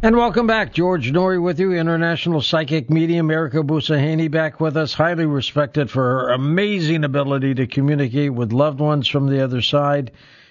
And welcome back. George Noory with you, international psychic medium. Erica Busahaney back with us, highly respected for her amazing ability to communicate with loved ones from the other side.